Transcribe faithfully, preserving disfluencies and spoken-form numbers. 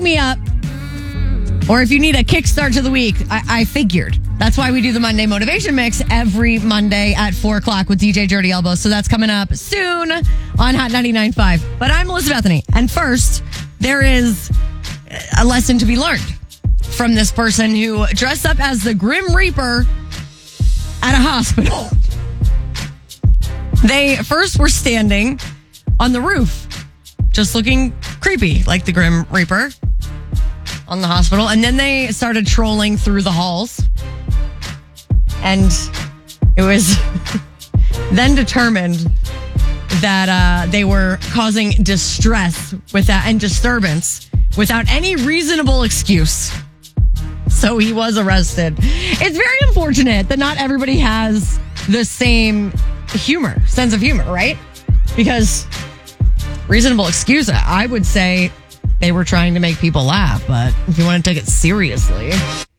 me up, or if you need a kickstart to the week, I, I figured. That's why we do the Monday Motivation Mix every Monday at four o'clock with D J Dirty Elbows. So that's coming up soon on Hot ninety-nine point five. But I'm Melissa Bethany. And first, there is a lesson to be learned from this person who dressed up as the Grim Reaper at a hospital. They first were standing on the roof, just looking creepy like the Grim Reaper on the hospital. And then they started trolling through the halls. And it was then determined that uh, they were causing distress without and disturbance without any reasonable excuse. So he was arrested. It's very unfortunate that not everybody has the same humor, sense of humor, right? Because reasonable excuse, I would say they were trying to make people laugh, but if you want to take it seriously...